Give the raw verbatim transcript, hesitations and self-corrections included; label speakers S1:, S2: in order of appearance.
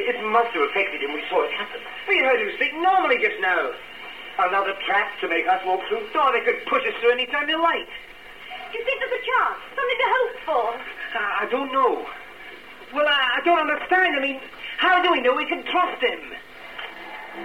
S1: it must have affected him. We saw it happen. We heard him speak normally just now. Another trap to make us walk through. Thought they could push us through any time they like.
S2: Do you think there's a chance? Something to hope for?
S1: Uh, I don't know. Well, I, I don't understand. I mean, how do we know we can trust him?